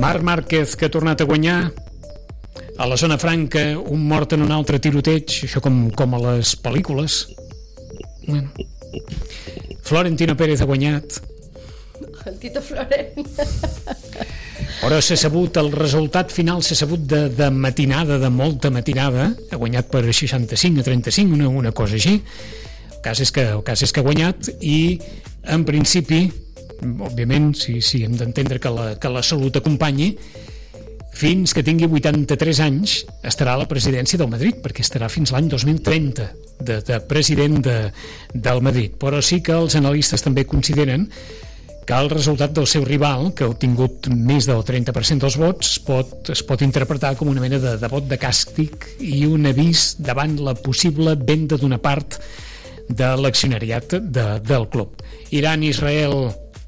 Marc Márquez, que ha tornat a guanyar. A la zona franca, un mort en un altre tiroteig, això com a les pel·lícules. Bueno. Florentino Pérez ha guanyat. El Tito Florent. Però s'ha sabut, el resultat final s'ha sabut de matinada, de molta matinada. Ha guanyat per 65-35, una cosa així. El cas és que ha guanyat i, en principi, òbviament, sí, hem d'entendre que la salut acompanyi, fins que tingui 83 anys estarà a la presidència del Madrid, perquè estarà fins l'any 2030 de president del Madrid. Però sí que els analistes també consideren que el resultat del seu rival, que ha obtingut més del 30% dels vots, es pot interpretar com una mena de vot de càstig i un avís davant la possible venda d'una part de l'accionariat del club. Iran-Israel,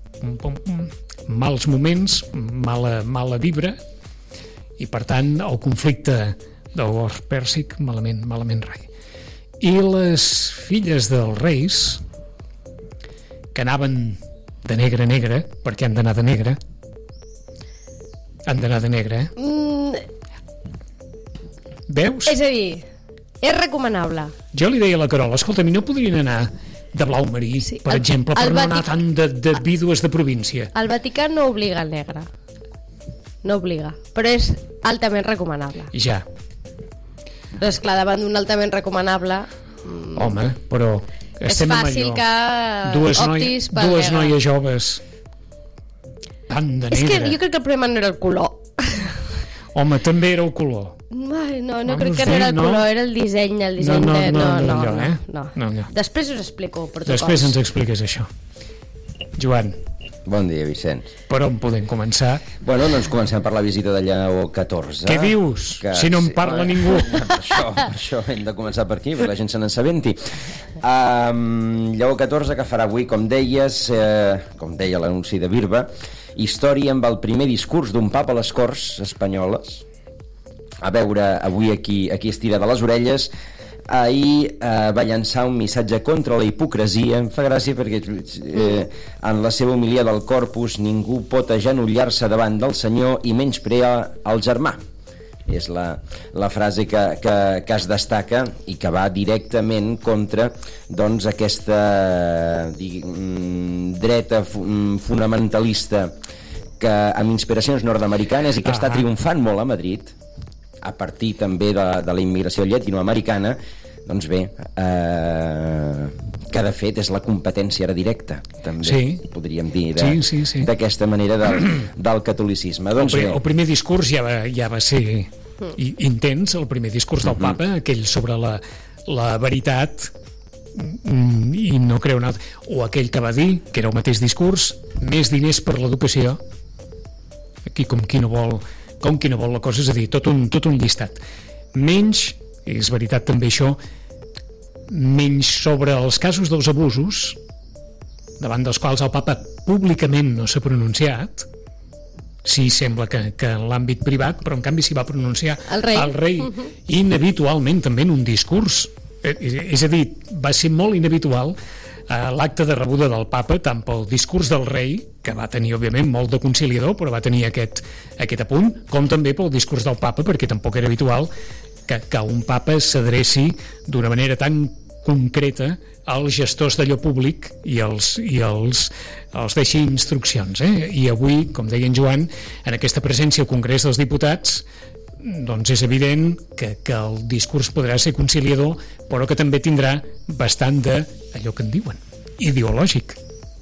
mals moments, mala vibra, i per tant el conflicte del Golf Pèrsic malament rai. I les filles dels reis, que anaven de negre a negre, perquè han d'anar de negre, Veus? És a dir, és recomanable. Jo li deia a la Carola, escolta, a mi no podrien anar de blau marí, sí, per exemple, per no anar tant de vídues de província. El Vaticà no obliga al negre. No obliga, però és altament recomanable. Ja. Però esclar, davant d'un altament recomanable... Home, però... És fàcil que optis per dues noies joves tan de negre. És que jo crec que el problema no era el color. Home, també era el color. No crec que no era el color, era el disseny. No. Després us explico protocols. Després ens expliques això. Joan. Bon dia, Vicenç. Per on podem començar? Bueno, doncs comencem per la visita de Lleó XIV. Què dius? Si no en parla ningú. Per això hem de començar per aquí, perquè la gent se n'assabenti. Lleó XIV, que farà avui, com deies, com deia l'anunci de Birba, història amb el primer discurs d'un papa a les Corts Espanyoles. A veure, avui aquí es tira de les orelles. Ahir va llançar un missatge contra la hipocresia. Em fa gràcia perquè en la seva homilia del Corpus ningú pot agenollar-se davant del Senyor i menysprea el germà. És la frase que es destaca i que va directament contra doncs, aquesta dreta fonamentalista que amb inspiracions nord-americanes i que està triomfant molt a Madrid, a partir també de la immigració llatinoamericana. Doncs bé, que de fet és la competència ara directa, també, podríem dir, d'aquesta manera del catolicisme. Doncs el primer discurs ja va ser intens, el primer discurs del papa, aquell sobre la veritat i no creu nada, o aquell que va dir, que era el mateix discurs, més diners per l'educació, aquí com qui no vol la cosa, és a dir, tot un llistat. Menys, és veritat també això, menys sobre els casos dels abusos, davant dels quals el papa públicament no s'ha pronunciat. Sí, sembla que en l'àmbit privat, però en canvi s'hi va pronunciar el rei inhabitualment també en un discurs. És a dir, va ser molt inhabitual l'acte de rebuda del papa, tant pel discurs del rei, que va tenir òbviament molt de conciliador, però va tenir aquest apunt, com també pel discurs del papa, perquè tampoc era habitual que un papa s'adreci d'una manera tan concreta als gestors d'allò públic i els deixi instruccions. I avui, com deia en Joan, en aquesta presència al Congrés dels Diputats, doncs és evident que el discurs podrà ser conciliador, però que també tindrà bastant d'allò que en diuen, ideològic.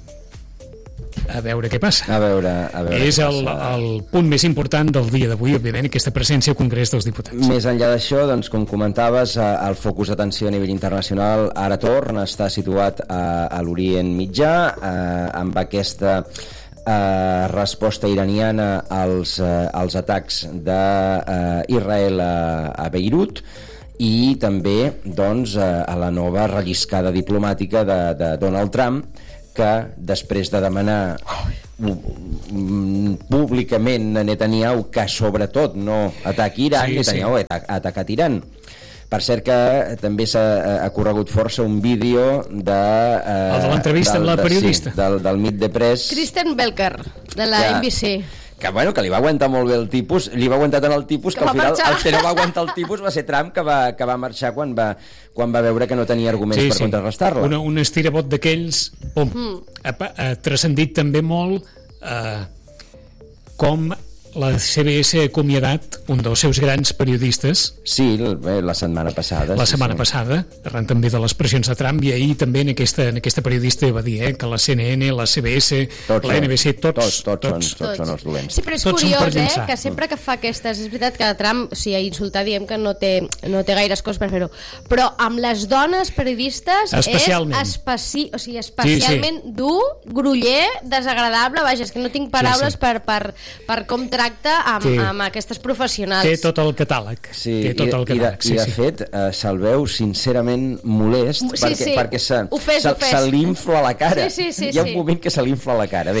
A veure què passa. A veure és el punt més important del dia d'avui, òbviament, aquesta presència al Congrés dels Diputats. Més enllà d'això, doncs, com comentaves, el focus d'atenció a nivell internacional ara torna a estar situat a l'Orient Mitjà, amb aquesta resposta iraniana als atacs d'Israel a Beirut, i també doncs, a la nova relliscada diplomàtica de Donald Trump, que després de demanar públicament a Netanyahu que sobretot no ataqui Iran, Netanyahu ha atacat Iran. Per cert que també ha corregut força un vídeo de l'entrevista amb la periodista del Meet the Press, Kristen Belker, de la NBC, que li va aguantar molt bé el tipus, li va aguantar tant el tipus que al final el que no va aguantar el tipus va ser Trump, que va marxar quan va veure que no tenia arguments per contrarrestar-la. Un estirabot d'aquells ha transcendit també molt com la CBS ha acomiadat un dels seus grans periodistes. Sí, la setmana passada. La setmana passada, arran també de les pressions de Trump, i ahir també en aquesta periodista va dir que la CNN, la CBS, la NBC, tots són els dolents. Sí, però és curiós, que sempre que fa aquestes... És veritat que Trump, si a insultar diem que no té gaires coses per fer-ho, però amb les dones periodistes especialment. Especialment dur, groller, desagradable, vaja, és que no tinc paraules per com tracta amb aquestes professionals. Té tot el catàleg. I de fet, se'l veu sincerament molest perquè se l'infla la cara. Hi ha un moment que se l'infla la cara.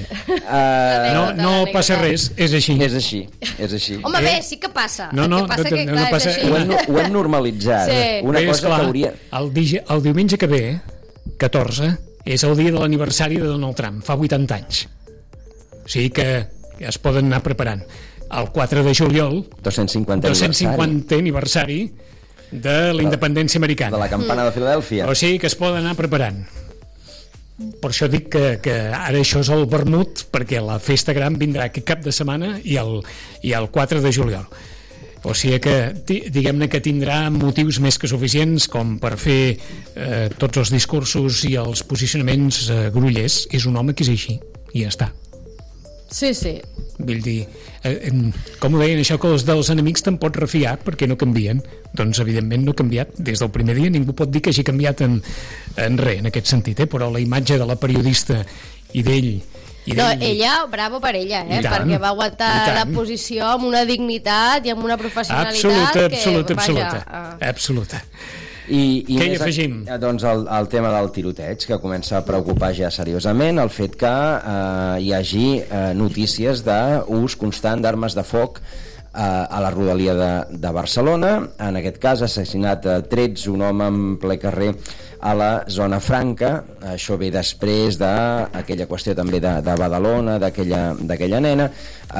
No passa res, és així. És així. Home, bé, sí que passa. No passa. Ho hem normalitzat. Una cosa que hauria... El diumenge que ve, 14, és el dia de l'aniversari de Donald Trump, fa 80 anys. O sigui que ja es poden anar preparant. El 4 de juliol, 250 aniversari de la independència americana. De la campana de Filadèlfia. O sigui que es poden anar preparant. Per això dic que ara això és el vermut, perquè la festa gran vindrà aquest cap de setmana i el 4 de juliol. O sigui que, diguem-ne que tindrà motius més que suficients com per fer tots els discursos i els posicionaments grollers. És un home que és així, i ja està. Sí. Vull dir, com ho deien, això que els dels enemics te'n pots refiar perquè no canvien. Doncs evidentment no ha canviat des del primer dia, ningú pot dir que hagi canviat en res en aquest sentit, però la imatge de la periodista i d'ell ella, bravo per ella, perquè va aguantar la posició amb una dignitat i amb una professionalitat absoluta. I què hi afegim? Doncs el tema del tiroteig, que comença a preocupar ja seriosament, el fet que hi hagi notícies d'ús constant d'armes de foc a la rodalia de Barcelona. En aquest cas ha assassinat a trets un home en ple carrer a la zona franca. Això ve després d'aquella qüestió també de Badalona, d'aquella nena.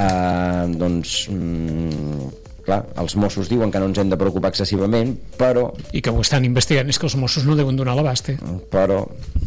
Clar, els Mossos diuen que no ens hem de preocupar excessivament, però... I que ho estan investigant, és que els Mossos no deuen donar l'abast. Però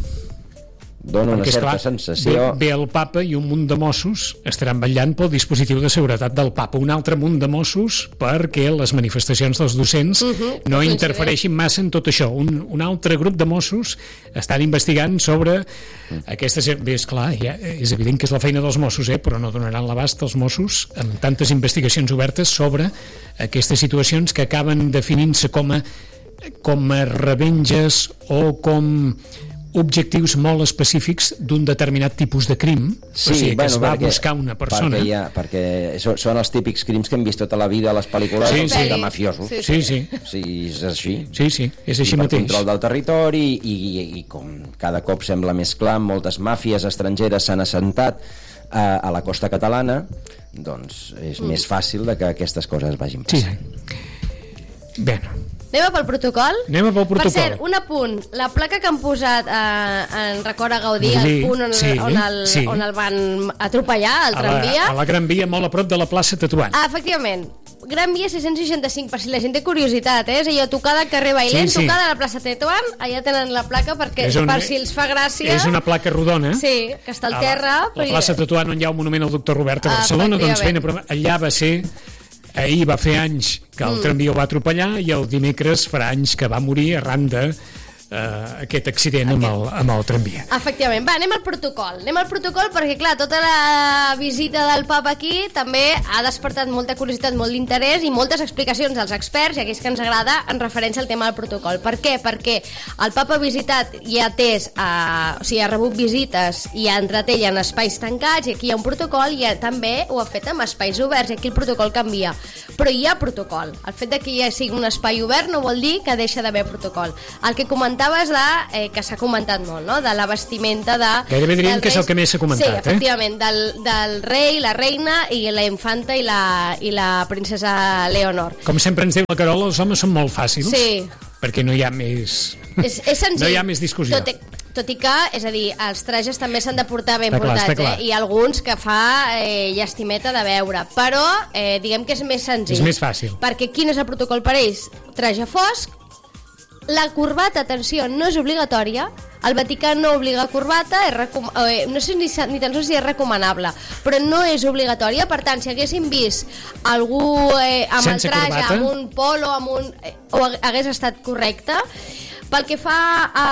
dona una certa sensació... Ve el papa i un munt de Mossos estaran vetllant pel dispositiu de seguretat del papa, un altre munt de Mossos perquè les manifestacions dels docents no interfereixin massa en tot això. Un altre grup de Mossos estan investigant sobre aquestes... Bé, esclar, és evident que és la feina dels Mossos, però no donaran l'abast als Mossos amb tantes investigacions obertes sobre aquestes situacions que acaben definint-se com a revenges o com objectius molt específics d'un determinat tipus de crim. O sigui, que es va buscar una persona. Perquè són els típics crims que hem vist tota la vida a les pel·lícules de mafiosos. Sí. És així. Sí, és així mateix. Per control del territori i com cada cop sembla més clar, moltes màfies estrangeres s'han assentat a la costa catalana, doncs és més fàcil que aquestes coses vagin passant. Bé, Anem pel protocol? Anem pel protocol. Per cert, un apunt. La placa que han posat en record a Gaudí, el punt on el van atropellar, el tramvia... A la Gran Via, molt a prop de la plaça Tetuan. Efectivament. Gran Via 665, per si la gent té curiositat, és allò, tocada al carrer Bailén, tocada a la plaça Tetuan, allà tenen la placa per si els fa gràcia... És una placa rodona. Sí, que està al terra. La plaça Tetuan, on hi ha un monument al doctor Robert a Barcelona, doncs allà va ser... Ahir va fer anys que el tramvia el va atropellar i el dimecres farà anys que va morir arran de aquest accident amb el tramvia. Efectivament. Va, anem al protocol. Anem al protocol perquè, clar, tota la visita del papa aquí també ha despertat molta curiositat, molt d'interès i moltes explicacions als experts i a aquells que ens agrada en referència al tema del protocol. Per què? Perquè el papa ha visitat i ha atès, o sigui, ha rebut visites i ha entrat ell en espais tancats i aquí hi ha un protocol i també ho ha fet amb espais oberts i aquí el protocol canvia. Però hi ha protocol. El fet que hi sigui un espai obert no vol dir que deixa d'haver protocol. El que comentaves que s'ha comentat molt, no? De la vestimenta gairebé diríem que és el que més s'ha comentat. Sí, efectivament, del rei, la reina i la infanta i la princesa Leonor. Com sempre ens diu la Carola, els homes són molt fàcils, perquè no hi ha més... És senzill. No hi ha més discussió. tot i que, és a dir, els trajes també s'han de portar ben portats, i alguns que fa llestimeta de veure, però diguem que és més senzill. És més fàcil. Perquè quin és el protocol per ells? Traje fosc, la corbata, atenció, no és obligatòria, el Vaticà no obliga corbata, no sé ni tan sols si és recomanable, però no és obligatòria. Per tant, si haguéssim vist algú amb sense el traje, corbata, amb un polo, o hagués estat correcte. Pel que fa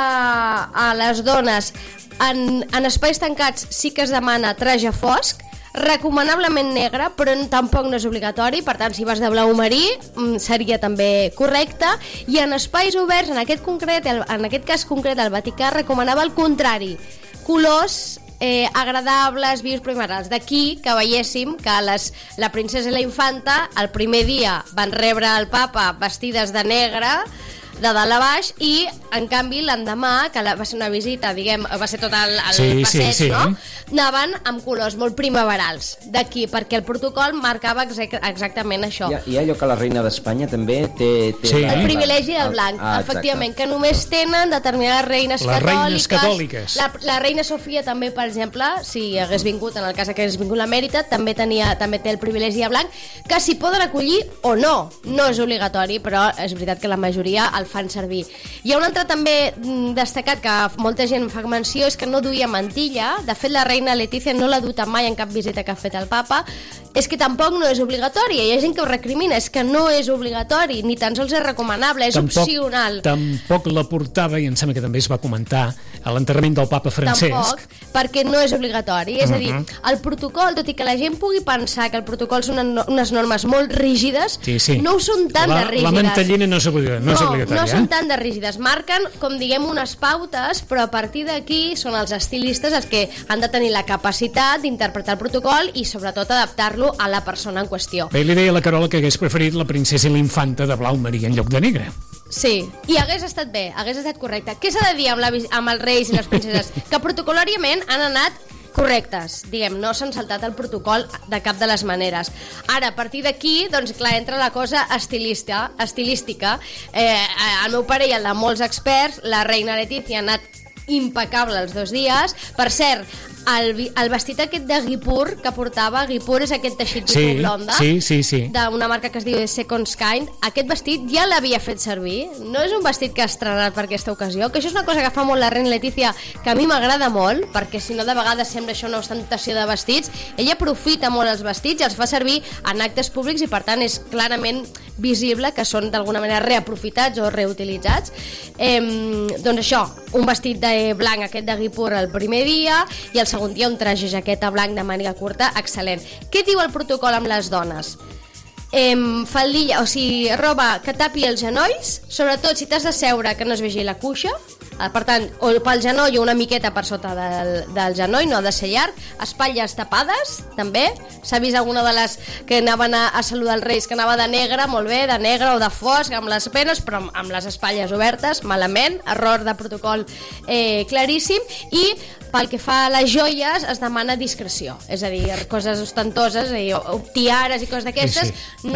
a les dones, en espais tancats sí que es demana traje fosc, recomanablement negre, però tampoc no és obligatori. Per tant, si vas de blau marí seria també correcte. I en espais oberts, en aquest cas concret, el Vaticà recomanava el contrari, colors agradables, vius, primaverals. D'aquí que veiéssim que la princesa i la infanta el primer dia van rebre el papa vestides de negre de dalt a baix, i en canvi l'endemà, que va ser una visita, diguem, va ser tot el passeig, no? Anaven amb colors molt primaverals. D'aquí, perquè el protocol marcava exactament això. I allò que la reina d'Espanya també té el privilegi del blanc, efectivament, que només tenen determinades reines catòliques. La reina Sofia també, per exemple, si hagués vingut, en el cas que hagués vingut l'emèrita, també té el privilegi de blanc, que s'hi poden acollir o no. No és obligatori, però és veritat que la majoria el fan servir. Hi ha un altre també destacat que molta gent fa menció, és que no duia mantilla. De fet, la reina Letícia no l'ha dut mai en cap visita que ha fet el papa. És que tampoc no és obligatori. Hi ha gent que ho recrimina, és que no és obligatori, ni tan sols és recomanable, és opcional. Tampoc la portava, i em sembla que també es va comentar a l'enterrament del papa Francesc. Tampoc, perquè no és obligatori. És a dir, el protocol, tot i que la gent pugui pensar que el protocol són unes normes molt rígides, no ho són tan de rígides. La mantellina no és obligatòria. No són tan de rígides. Marquen, com diguem, unes pautes, però a partir d'aquí són els estilistes els que han de tenir la capacitat d'interpretar el protocol i sobretot adaptar-lo a la persona en qüestió. Bé, li deia la Carola que hagués preferit la princesa i l'infanta de blau marí en lloc de negre. Sí, i hagués estat bé, hagués estat correcte. Què s'ha de dir amb els reis i les princeses? Que protocolàriament han anat correctes, diguem, no s'han saltat el protocol de cap de les maneres. Ara, a partir d'aquí, doncs clar, entra la cosa estilística. El meu pare i el de molts experts, la reina Letícia ha anat impecable els 2 dies. Per cert, el vestit aquest de Guipur que portava, Guipur és aquest teixit tipus blonda, d'una marca que es diu Second Kind. Aquest vestit ja l'havia fet servir, no és un vestit que ha estrenat per aquesta ocasió, que això és una cosa que fa molt la reina Letícia, que a mi m'agrada molt, perquè si no de vegades sembla això una ostentació de vestits. Ella aprofita molt els vestits i els fa servir en actes públics, i per tant és clarament visible que són d'alguna manera reaprofitats o reutilitzats. Doncs això, un vestit de blanc aquest de Guipur el primer dia, i el segon dia un traje jaqueta blanc de màniga curta excel·lent. Què diu el protocol amb les dones? Faldilla, o sigui, roba que tapi els genolls, sobretot si t'has de seure que no es vegi la cuixa, per tant, o pel genoll o una miqueta per sota del genoll, no ha de ser llarg. Espatlles tapades, també. S'ha vist alguna de les que anaven a saludar els reis que anava de negre, molt bé, de negre o de fosc, amb les penes, però amb les espatlles obertes, malament, error de protocol claríssim. I pel que fa a les joies es demana discreció, és a dir, coses ostentoses, tiares i coses d'aquestes,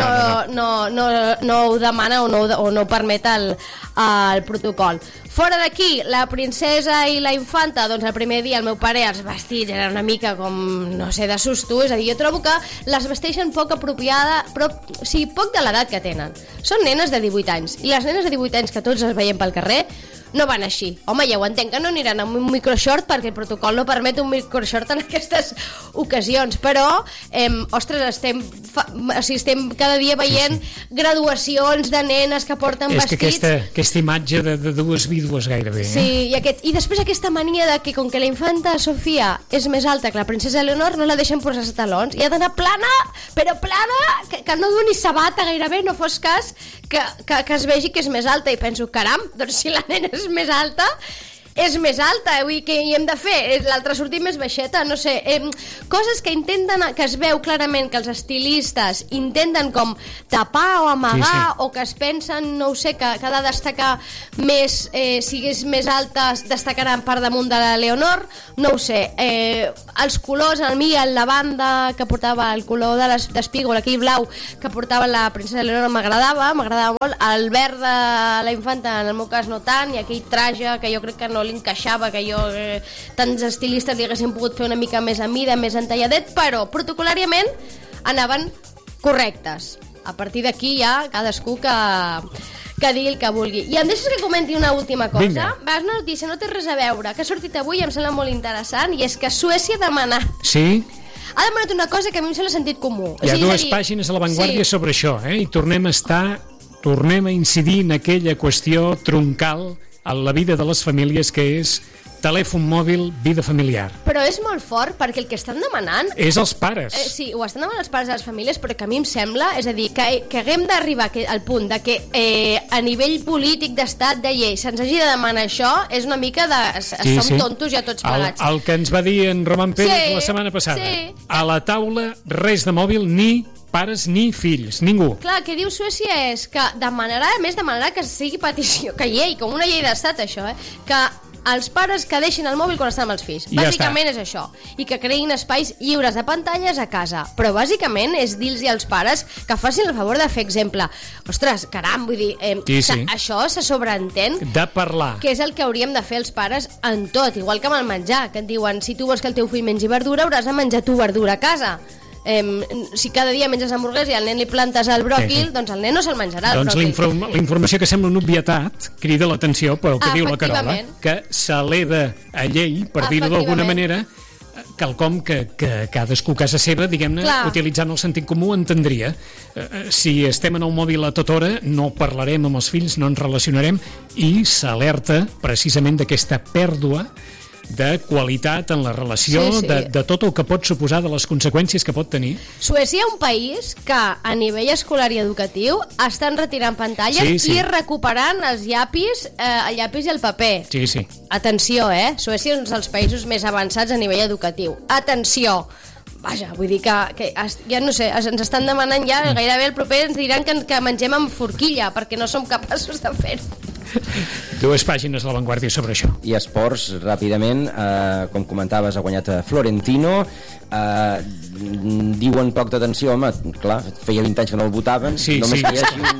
no ho demana o no ho permet el protocol. Fora d'aquí, la princesa i la infanta, doncs el primer dia el meu pare els vestits eren una mica com, no sé, de susto, és a dir, jo trobo que les vesteixen poc apropiada, però o sigui, poc de l'edat que tenen. Són nenes de 18 anys, i les nenes de 18 anys que tots les veiem pel carrer no van així. Home, ja ho entenc que no aniran amb un microshort perquè el protocol no permet un microshort en aquestes ocasions, però ostres, estem cada dia veient graduacions de nenes que porten vestits. És que aquesta imatge de dues vídues gairebé. Sí, i després aquesta mania de que com que la infanta Sofia és més alta que la princesa Leonor, no la deixen posar-se talons i ha d'anar plana, però plana, que no doni sabata gairebé, no fos cas que es vegi que és més alta. I penso, caram, doncs si la nena és més alta, vull dir, què hi hem de fer? L'altre sortir més baixeta, no sé, coses que intenten, que es veu clarament que els estilistes intenten com tapar o amagar, o que es pensen, no ho sé, que ha de destacar més, si és més alta destacarà per damunt de la Leonor, no ho sé, els colors, en mi, el lavanda que portava, el color d'Espígol, aquell blau que portava la princesa Leonor m'agradava molt, el verd de la infanta en el meu cas no tant, i aquell traje que jo crec que no li encaixava, que jo tants estilistes li haguessin pogut fer una mica més a mida, més entalladet, però protocolàriament anaven correctes. A partir d'aquí ja cadascú que digui el que vulgui. I em deixes que comenti una última cosa? Vinga. Va, és una notícia, no té res a veure, que ha sortit avui i em sembla molt interessant, i és que Suècia ha demanat una cosa que a mi em sembla sentit comú. Hi ha dues pàgines a La Vanguardia sobre això, i tornem a incidir en aquella qüestió troncal a la vida de les famílies, que és telèfon mòbil, vida familiar. Però és molt fort, perquè el que estan demanant... És els pares. Sí, ho estan demanant els pares de les famílies, però que a mi em sembla, és a dir, que haguem d'arribar al punt de que a nivell polític, d'estat, de llei, se'ns hagi de demanar això, és una mica de... Som tontos ja tots plegats. El que ens va dir en Roman Pérez la setmana passada. Sí. A la taula, res de mòbil, ni pares ni fills, ningú. Clar, el que diu Suècia és que demanarà que sigui petició, que llei, com una llei d'estat, això, que els pares que deixin el mòbil quan estan amb els fills. Ja bàsicament és això. I que creïn espais lliures de pantalles a casa. Però bàsicament és dir-los als pares que facin el favor de fer exemple. Ostres, caram, vull dir, això se sobreentén de parlar. Que és el que hauríem de fer els pares en tot. Igual que amb el menjar, que et diuen, si tu vols que el teu fill mengi verdura, hauràs de menjar tu verdura a casa. Si cada dia menges hamburguesa i al nen li plantes el bròquil, doncs el nen no se'l menjarà. Doncs la informació que sembla una obvietat crida l'atenció pel que diu la Carola, que s'eleva a llei, per dir-ho d'alguna manera, quelcom que cadascú a casa seva, diguem-ne, utilitzant el sentit comú, entendria. Si estem en el mòbil a tota hora, no parlarem amb els fills, no ens relacionarem, i s'alerta precisament d'aquesta pèrdua de qualitat en la relació, de tot el que pot suposar, de les conseqüències que pot tenir. Suècia, un país que a nivell escolar i educatiu estan retirant pantalles i recuperant els llapis, el llapis i el paper. Sí. Atenció, Suècia és un dels països més avançats a nivell educatiu. Atenció! Vaja, vull dir que ja no sé, ens estan demanant ja, gairebé el proper ens diran que mengem amb forquilla, perquè no som capaços de fer-ho. Dues pàgines a La Vanguardia sobre això. I esports, ràpidament, com comentaves, ha guanyat Florentino, diuen poc d'atenció, home, clar, feia 20 anys que no el votaven, només que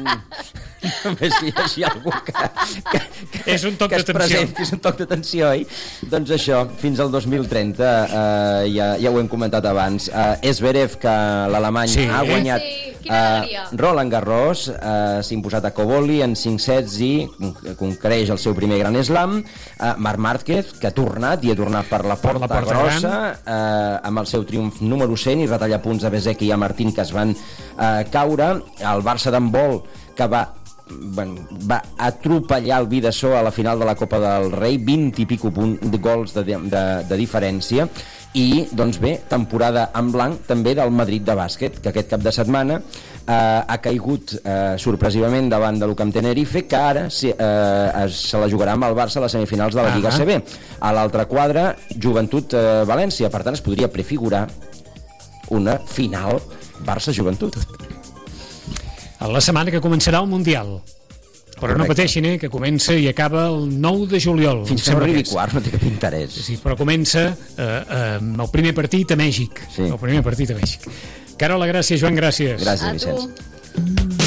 hi hagi algú que és un toc d'atenció. És un toc d'atenció, oi? Doncs això, fins al 2030, ja ho hem comentat abans, Zverev, que l'alemany ha guanyat Roland Garros, s'ha imposat a Coboli en 5 sets i conquereix el seu primer gran slam. Marc Márquez, que ha tornat per la porta grossa, amb el seu triomf número 100 i retalla punts a Bezzecchi i a Martín, que es van caure. El Barça d'handbol, que va atropellar el Vidassó a la final de la Copa del Rei, 20 i pico gols de diferència. I, doncs bé, temporada en blanc també del Madrid de bàsquet, que aquest cap de setmana ha caigut sorpresivament davant de l'UCAM Tenerife, que ara se la jugarà amb el Barça a les semifinals de la Lliga CB. A l'altre quadre, Joventut València. Per tant, es podria prefigurar una final Barça-Joventut. A la setmana que començarà el Mundial. Però no pateixin, que comença i acaba el 9 de juliol. Fins que no arribi quart, no té cap interès. Sí, però comença el primer partit a Mèxic. El primer partit a Mèxic. Carola, gràcies. Joan, gràcies. Gràcies, Vicenç.